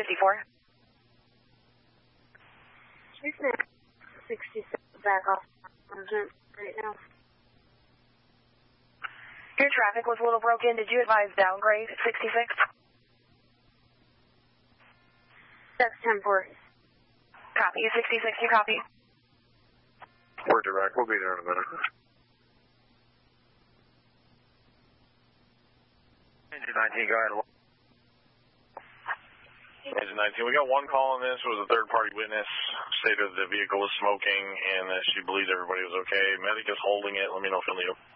54. 66 back off right now. Your traffic was a little broken. Did you advise downgrade 66? That's 10-4. Copy. 66, you copy. We're direct. We'll be there in a minute. Engine 19, go ahead. Engine 19, we got one call on this. It was a third-party witness. Stated the vehicle was smoking and that she believes everybody was okay. Medic is holding it. Let me know if you'll need